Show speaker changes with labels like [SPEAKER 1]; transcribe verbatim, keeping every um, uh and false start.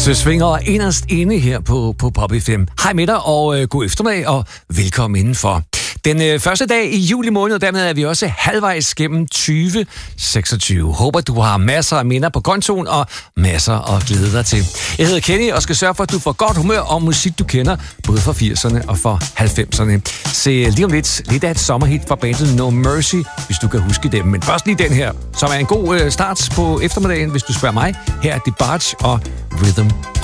[SPEAKER 1] Så svinger inderst inde her på, på Pop F M. Hej med dig, og øh, god eftermiddag, og velkommen indenfor. Den øh, første dag i juli måned, og dermed er vi også halvvejs gennem tyve seksogtyve. Håber, du har masser af minder på kontoen og masser at glæde dig til. Jeg hedder Kenny og skal sørge for, at du får godt humør om musik, du kender, både fra firserne og fra halvfemserne. Se lige om lidt, lidt af et sommerhit fra bandet No Mercy, hvis du kan huske dem. Men først lige den her, som er en god øh, start på eftermiddagen, hvis du spørger mig. Her er DeBarge og Rhythm